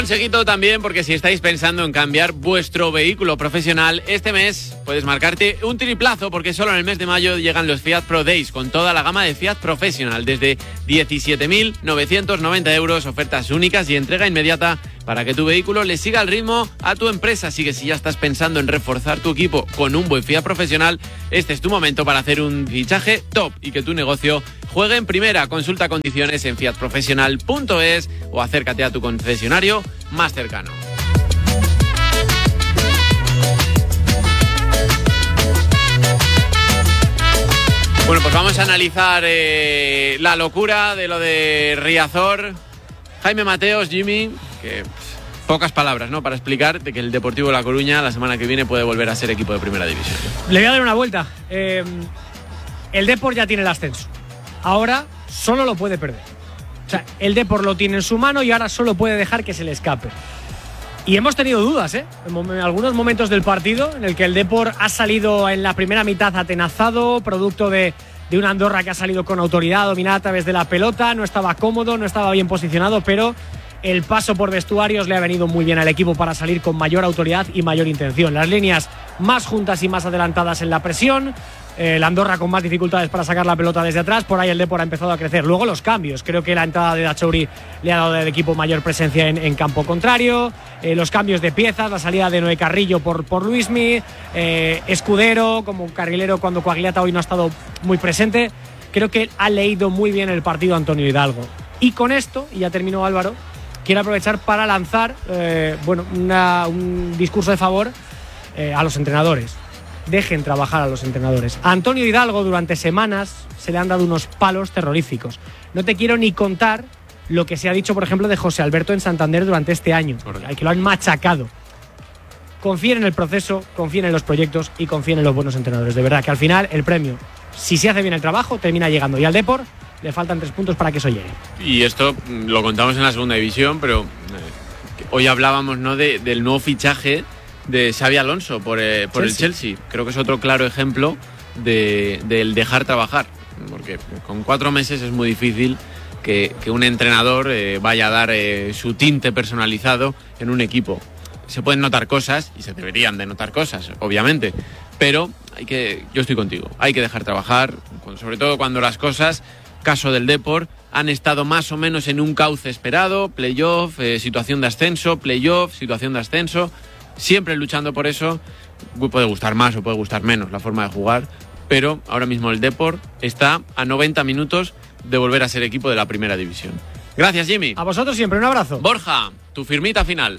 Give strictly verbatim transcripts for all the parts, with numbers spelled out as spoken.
Consejito también, porque si estáis pensando en cambiar vuestro vehículo profesional, este mes puedes marcarte un triplazo, porque solo en el mes de mayo llegan los Fiat Pro Days con toda la gama de Fiat Professional, desde diecisiete mil novecientos noventa euros, ofertas únicas y entrega inmediata para que tu vehículo le siga el ritmo a tu empresa. Así que si ya estás pensando en reforzar tu equipo con un buen Fiat Professional, este es tu momento para hacer un fichaje top y que tu negocio juegue en primera. Consulta condiciones en fiat profesional punto es o acércate a tu concesionario más cercano. Bueno, pues vamos a analizar eh, la locura de lo de Riazor. Jaime Mateos, Jimmy, que pues, pocas palabras, ¿no?, para explicar de que el Deportivo de La Coruña la semana que viene puede volver a ser equipo de primera división. Le voy a dar una vuelta. Eh, el Depor ya tiene el ascenso. Ahora solo lo puede perder. O sea, el Depor lo tiene en su mano y ahora solo puede dejar que se le escape. Y hemos tenido dudas, ¿eh? En algunos momentos del partido en el que el Depor ha salido en la primera mitad atenazado, producto de, de una Andorra que ha salido con autoridad, dominada a través de la pelota, no estaba cómodo, no estaba bien posicionado, pero el paso por vestuarios le ha venido muy bien al equipo para salir con mayor autoridad y mayor intención. Las líneas más juntas y más adelantadas en la presión, eh, la Andorra con más dificultades para sacar la pelota desde atrás, por ahí el Depor ha empezado a crecer. Luego los cambios, creo que la entrada de Dachouri le ha dado al equipo mayor presencia en, en campo contrario, eh, los cambios de piezas, la salida de Noé Carrillo por, por Luismi, eh, Escudero como carrilero cuando Coagliata hoy no ha estado muy presente. Creo que ha leído muy bien el partido Antonio Hidalgo. Y con esto, y ya terminó Álvaro, quiero aprovechar para lanzar eh, bueno, una, un discurso de favor eh, a los entrenadores. Dejen trabajar a los entrenadores. A Antonio Hidalgo durante semanas se le han dado unos palos terroríficos. No te quiero ni contar lo que se ha dicho, por ejemplo, de José Alberto en Santander durante este año, al que lo han machacado. Confíen en el proceso, confíen en los proyectos y confíen en los buenos entrenadores. De verdad que al final el premio, si se hace bien el trabajo, termina llegando. Y al Depor le faltan tres puntos para que eso llegue. Y esto lo contamos en la segunda división, pero eh, hoy hablábamos, ¿no?, de, del nuevo fichaje de Xabi Alonso por, eh, por el Chelsea. Creo que es otro claro ejemplo de, del dejar trabajar, porque con cuatro meses es muy difícil que, que un entrenador eh, vaya a dar eh, su tinte personalizado en un equipo. Se pueden notar cosas y se deberían de notar cosas, obviamente, pero hay que, yo estoy contigo, hay que dejar trabajar, sobre todo cuando las cosas, caso del Depor, han estado más o menos en un cauce esperado, playoff, eh, situación de ascenso, playoff, situación de ascenso, siempre luchando por eso. Puede gustar más o puede gustar menos la forma de jugar, pero ahora mismo el Depor está a noventa minutos de volver a ser equipo de la primera división. Gracias, Jimmy. A vosotros siempre, un abrazo. Borja, tu firmita final.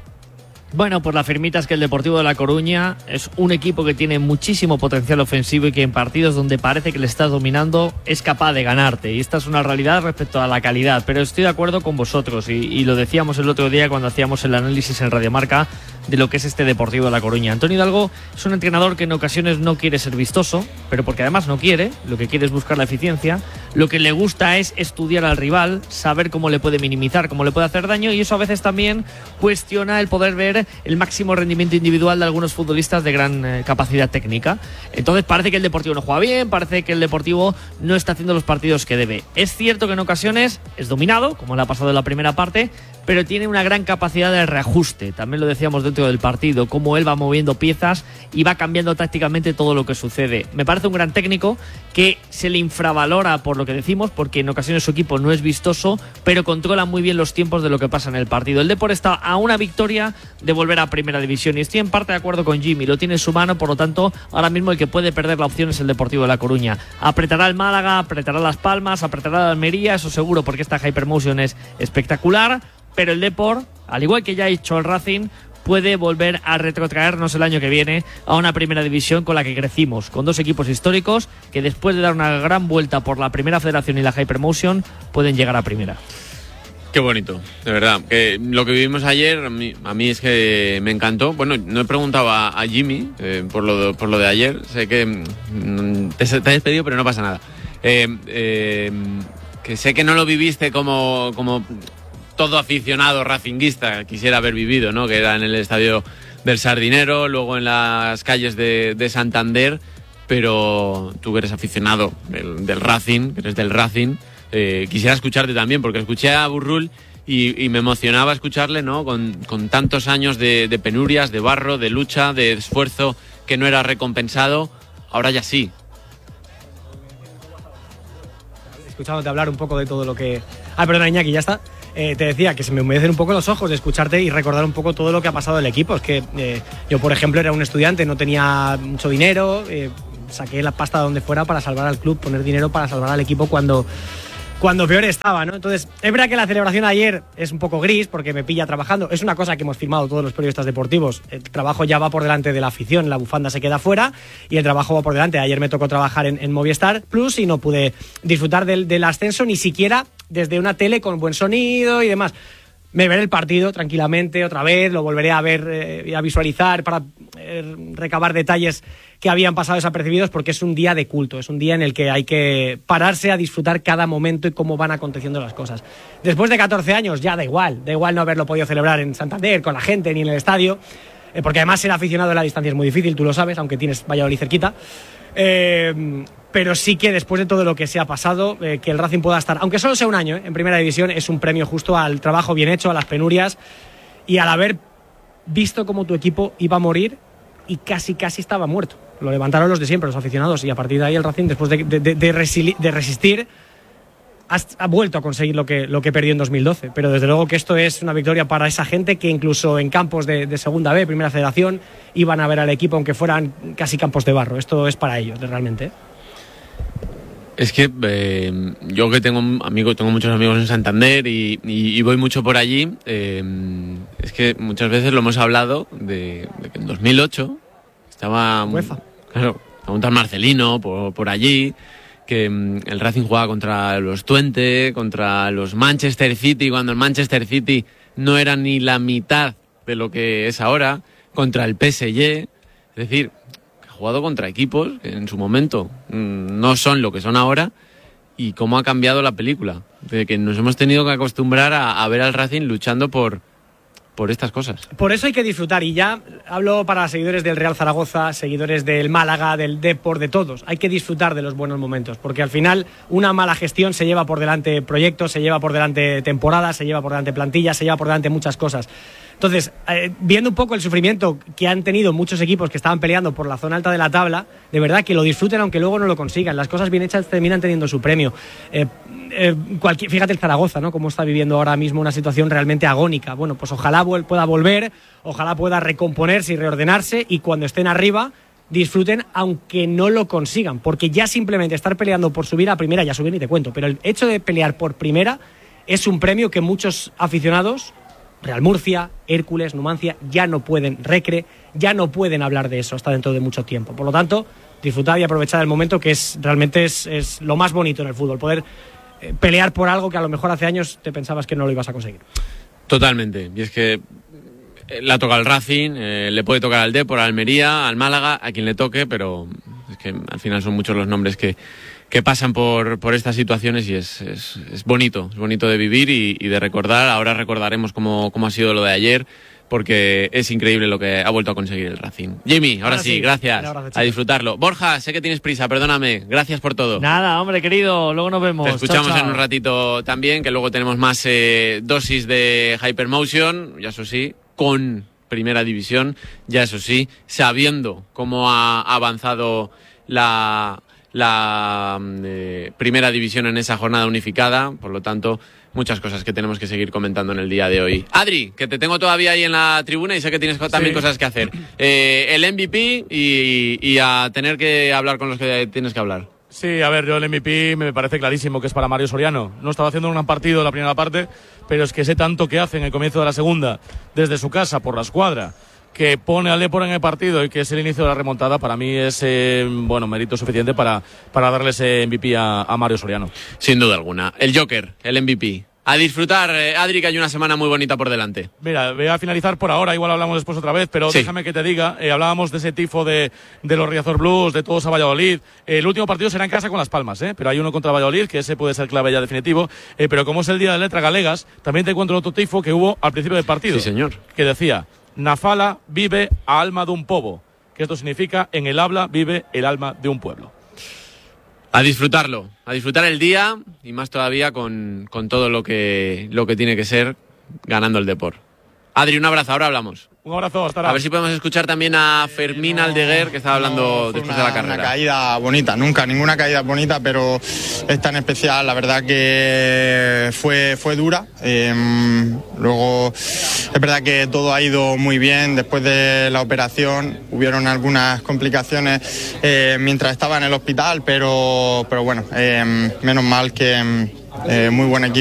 Bueno, pues la firmita es que el Deportivo de La Coruña es un equipo que tiene muchísimo potencial ofensivo y que en partidos donde parece que le estás dominando es capaz de ganarte. Y esta es una realidad respecto a la calidad. Pero estoy de acuerdo con vosotros y, y lo decíamos el otro día cuando hacíamos el análisis en Radio Marca de lo que es este Deportivo de La Coruña. Antonio Hidalgo es un entrenador que en ocasiones no quiere ser vistoso, pero porque además no quiere, lo que quiere es buscar la eficiencia. Lo que le gusta es estudiar al rival, saber cómo le puede minimizar, cómo le puede hacer daño, y eso a veces también cuestiona el poder ver el máximo rendimiento individual de algunos futbolistas de gran eh, capacidad técnica. Entonces parece que el Deportivo no juega bien, parece que el Deportivo no está haciendo los partidos que debe. Es cierto que en ocasiones es dominado, como le ha pasado en la primera parte, pero tiene una gran capacidad de reajuste. También lo decíamos dentro del partido, cómo él va moviendo piezas y va cambiando tácticamente todo lo que sucede. Me parece un gran técnico que se le infravalora por lo que decimos, porque en ocasiones su equipo no es vistoso, pero controla muy bien los tiempos de lo que pasa en el partido. El Depor está a una victoria de volver a primera división y estoy en parte de acuerdo con Jimmy, lo tiene en su mano, por lo tanto ahora mismo el que puede perder la opción es el Deportivo de La Coruña. Apretará el Málaga, apretará Las Palmas, apretará el Almería, eso seguro, porque esta Hypermotion es espectacular, pero el Depor, al igual que ya ha hecho el Racing, puede volver a retrotraernos el año que viene a una primera división con la que crecimos, con dos equipos históricos que después de dar una gran vuelta por la primera federación y la Hypermotion pueden llegar a primera. Qué bonito, de verdad. Que lo que vivimos ayer, a mí, a mí es que me encantó. Bueno, no he preguntado a, a Jimmy eh, por, lo de, por lo de ayer. Sé que mm, te, te has despedido, pero no pasa nada. Eh, eh, que sé que no lo viviste como... como todo aficionado racinguista quisiera haber vivido, ¿no? Que era en el estadio del Sardinero, luego en las calles de, de Santander, pero tú que eres aficionado del, del Racing, que eres del Racing, eh, quisiera escucharte también, porque escuché a Burrul y y, y me emocionaba escucharle, ¿no? Con, con tantos años de, de penurias, de barro, de lucha, de esfuerzo que no era recompensado, ahora ya sí. Escuchándote hablar un poco de todo lo que... Ah, perdona, Iñaki, ya está. Eh, te decía que se me humedecen un poco los ojos de escucharte y recordar un poco todo lo que ha pasado del equipo. Es que eh, yo, por ejemplo, era un estudiante, no tenía mucho dinero, eh, saqué la pasta donde fuera para salvar al club, poner dinero para salvar al equipo cuando, cuando peor estaba, ¿no? Entonces, es verdad que la celebración de ayer es un poco gris porque me pilla trabajando. Es una cosa que hemos firmado todos los periodistas deportivos. El trabajo ya va por delante de la afición, la bufanda se queda fuera y el trabajo va por delante. Ayer me tocó trabajar en, en Movistar Plus y no pude disfrutar del, del ascenso ni siquiera desde una tele con buen sonido y demás. Me veré el partido tranquilamente otra vez, lo volveré a ver eh, y a visualizar para eh, recabar detalles que habían pasado desapercibidos, porque es un día de culto, es un día en el que hay que pararse a disfrutar cada momento y cómo van aconteciendo las cosas. Después de catorce años ya da igual, da igual no haberlo podido celebrar en Santander con la gente ni en el estadio, eh, porque además ser aficionado en la distancia es muy difícil, tú lo sabes, aunque tienes Valladolid cerquita. Eh, pero sí que después de todo lo que se ha pasado, eh, que el Racing pueda estar, aunque solo sea un año, eh, en primera división, es un premio justo al trabajo bien hecho, a las penurias y al haber visto cómo tu equipo iba a morir y casi casi estaba muerto. Lo levantaron los de siempre, los aficionados, y a partir de ahí el Racing, después de, de, de, de, resili- de resistir, ha, ha vuelto a conseguir lo que, lo que perdió en dos mil doce. Pero desde luego que esto es una victoria para esa gente que incluso en campos de, de Segunda B, Primera Federación, iban a ver al equipo aunque fueran casi campos de barro. Esto es para ellos, realmente, ¿eh? Es que eh, yo que tengo amigos, tengo muchos amigos en Santander y, y, y voy mucho por allí, eh, es que muchas veces lo hemos hablado de, de que en dos mil ocho estaba, claro, estaba un tal Marcelino por, por allí, que um, el Racing jugaba contra los Twente, contra los Manchester City, cuando el Manchester City no era ni la mitad de lo que es ahora, contra el P S G, es decir, jugado contra equipos que en su momento mmm, no son lo que son ahora, y cómo ha cambiado la película, de que nos hemos tenido que acostumbrar a, a ver al Racing luchando por, por estas cosas. Por eso hay que disfrutar, y ya hablo para seguidores del Real Zaragoza, seguidores del Málaga, del Depor, de todos. Hay que disfrutar de los buenos momentos, porque al final una mala gestión se lleva por delante proyectos, se lleva por delante temporadas, se lleva por delante plantillas, se lleva por delante muchas cosas. Entonces, eh, viendo un poco el sufrimiento que han tenido muchos equipos que estaban peleando por la zona alta de la tabla, de verdad que lo disfruten aunque luego no lo consigan. Las cosas bien hechas terminan teniendo su premio. Eh, eh, cualquier, fíjate el Zaragoza, ¿no? Cómo está viviendo ahora mismo una situación realmente agónica. Bueno, pues ojalá pueda volver, ojalá pueda recomponerse y reordenarse, y cuando estén arriba disfruten aunque no lo consigan, porque ya simplemente estar peleando por subir a primera, ya subir ni te cuento, pero el hecho de pelear por primera es un premio que muchos aficionados, Real Murcia, Hércules, Numancia, ya no pueden, Recre, ya no pueden hablar de eso hasta dentro de mucho tiempo. Por lo tanto, disfrutar y aprovechar el momento, que es realmente es, es lo más bonito en el fútbol, poder eh, pelear por algo que a lo mejor hace años te pensabas que no lo ibas a conseguir. Totalmente, y es que le ha tocado al Racing, eh, le puede tocar al Depor, al Almería, al Málaga, a quien le toque, pero es que al final son muchos los nombres que que pasan por, por estas situaciones, y es, es, es bonito, es bonito de vivir y, y de recordar. Ahora recordaremos cómo, cómo ha sido lo de ayer, porque es increíble lo que ha vuelto a conseguir el Racing. Jamie, ahora, ahora sí, sí, gracias, abrazo, a disfrutarlo. Borja, sé que tienes prisa, perdóname, gracias por todo. Nada, hombre, querido, luego nos vemos. Te escuchamos chao, chao. en un ratito también, que luego tenemos más eh, dosis de Hypermotion, ya eso sí, con Primera División, ya eso sí, sabiendo cómo ha avanzado la... la eh, Primera División en esa jornada unificada, por lo tanto muchas cosas que tenemos que seguir comentando en el día de hoy. Adri, que te tengo todavía ahí en la tribuna y sé que tienes también sí. cosas que hacer. Eh, el M V P y, y a tener que hablar con los que tienes que hablar. Sí, a ver, yo el M V P me parece clarísimo que es para Mario Soriano. No estaba haciendo un gran partido en la primera parte, pero es que sé tanto que hace en el comienzo de la segunda, desde su casa, por la escuadra, que pone al Depor en el partido y que es el inicio de la remontada, para mí es eh, bueno, mérito suficiente para, para darle ese M V P a, a Mario Soriano. Sin duda alguna. El Joker, el M V P. A disfrutar, eh, Adri, que hay una semana muy bonita por delante. Mira, voy a finalizar por ahora, igual hablamos después otra vez, pero sí. Déjame que te diga, eh, hablábamos de ese tifo de, de los Riazor Blues, de todos a Valladolid. Eh, el último partido será en casa con Las Palmas, eh, pero hay uno contra Valladolid, que ese puede ser clave ya definitivo. Eh, pero como es el día de Letra Galegas, también te encuentro otro tifo que hubo al principio del partido. Sí, señor. Que decía: Nafala vive a alma de un povo, que esto significa en el habla vive el alma de un pueblo. A disfrutarlo, a disfrutar el día y más todavía con, con todo lo que, lo que tiene que ser ganando el Depor. Adri, un abrazo, ahora hablamos. Un abrazo, hasta ahora. A ver si podemos escuchar también a Fermín no, Aldeguer, que estaba hablando no, después una, de la carrera. Una caída bonita, nunca, ninguna caída bonita, pero esta en especial, la verdad que fue, fue dura. Eh, luego, es verdad que todo ha ido muy bien después de la operación. Hubieron algunas complicaciones eh, mientras estaba en el hospital, pero, pero bueno, eh, menos mal que eh, muy buen equipo.